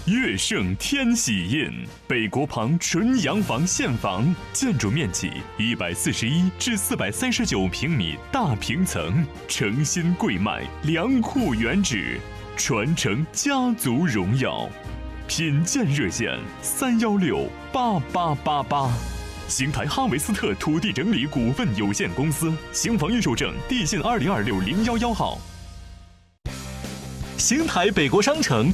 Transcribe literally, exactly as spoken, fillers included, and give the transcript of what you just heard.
悦盛天喜印，北国旁纯洋房现房，建筑面积一百四十一至四百三十九平米大平层，诚心贵卖，良库原址，传承家族荣耀。品鉴热线三幺六八八八八。邢台哈维斯特土地整理股份有限公司，邢房预售证地信二零二六零幺幺号。邢台北国商城